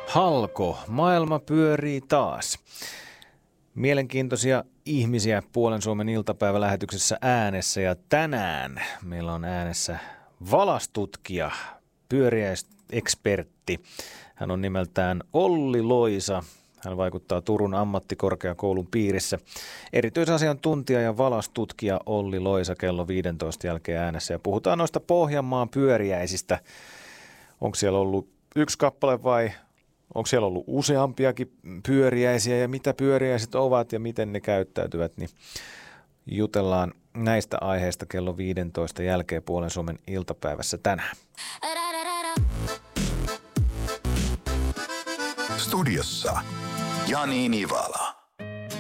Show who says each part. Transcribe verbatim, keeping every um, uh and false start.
Speaker 1: Halko, maailma pyörii taas. Mielenkiintoisia ihmisiä Puolen Suomen iltapäivälähetyksessä äänessä ja tänään meillä on äänessä valastutkija, pyöriäisekspertti. Hän on nimeltään Olli Loisa. Hän vaikuttaa Turun ammattikorkeakoulun piirissä. Erityisasiantuntija ja valastutkija Olli Loisa kello viidentoista jälkeen äänessä. Ja puhutaan noista Pohjanmaan pyöriäisistä. Onko siellä ollut yksi kappale vai onko siellä ollut useampiakin pyöriäisiä ja mitä pyöriäiset ovat ja miten ne käyttäytyvät, niin jutellaan näistä aiheista kello viidentoista jälkeen Puolen Suomen iltapäivässä tänään.
Speaker 2: Studiossa Jani Nivala.